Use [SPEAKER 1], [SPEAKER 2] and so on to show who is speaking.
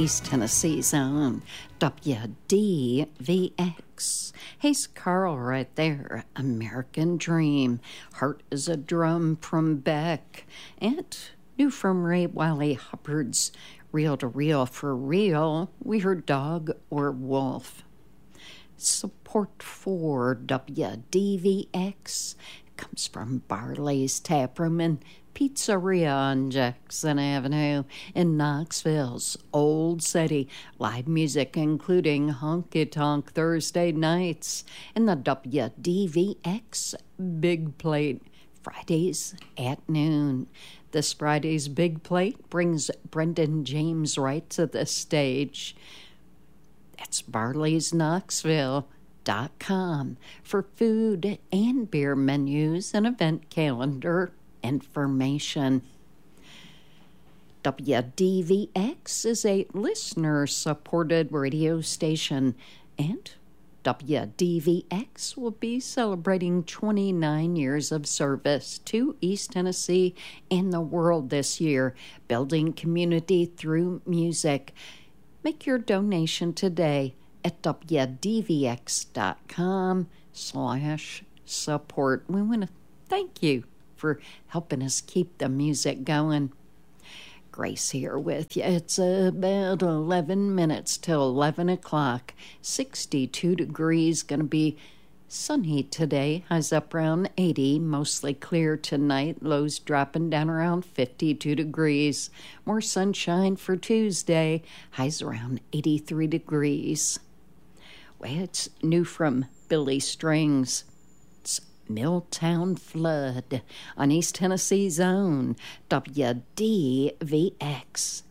[SPEAKER 1] East Tennessee's own WDVX. He's Carl right there, American Dream. Heart is a Drum from Beck. And new from Ray Wiley Hubbard's Reel to Reel for Real, we heard Dog or Wolf. Support for WDVX comes from Barley's Taproom and Pizzeria on Jackson Avenue in Knoxville's Old City. Live music including Honky Tonk Thursday nights and the WDVX Big Plate Fridays at noon. This Friday's Big Plate brings Brendan James right to the stage. That's barleysknoxville.com for food and beer menus and event calendar information. WDVX is a listener-supported radio station, and WDVX will be celebrating 29 years of service to East Tennessee and the world this year, building community through music. Make your donation today at WDVX.com/support. We want to thank you for helping us keep the music going. Grace here with you. It's about 11 minutes till 11 o'clock. 62 degrees, going to be sunny today. Highs up around 80, mostly clear tonight. Lows dropping down around 52 degrees. More sunshine for Tuesday. Highs around 83 degrees. Well, it's new from Billy Strings. It's Milltown Flood on East Tennessee's own WDVX.